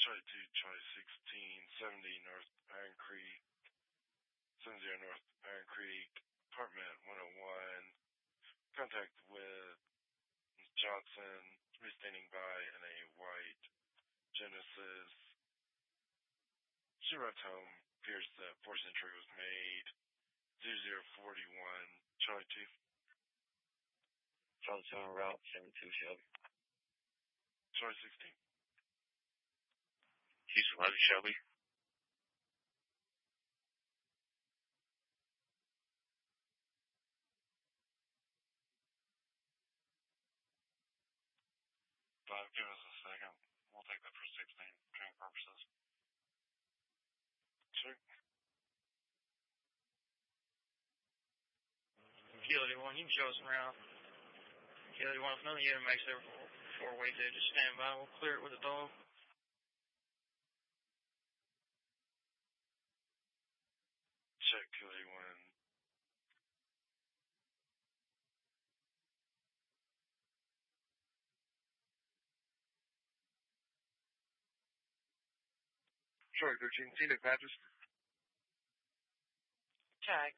Charlie 2, Charlie 16, 70 North Iron Creek, 70 North Iron Creek, apartment 101. Contact with Johnson, somebody standing by in a white Genesis. She arrived home, appears that forced entry was made. 0041, Charlie 2. Charlie 2 on route 72 Shelby. Charlie 16. Houston 11 Shelby. Give us a second. We'll take that for 16 training purposes. Check. Kilo 1, you can show us around. Kilo 1, if none of the unit makes there before we do, just stand by. We'll clear it with a dog. Check Kilo 1. Charlie 13, scenic Baptist. Tag.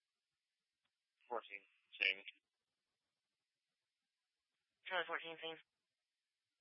14, same. Charlie 14, same.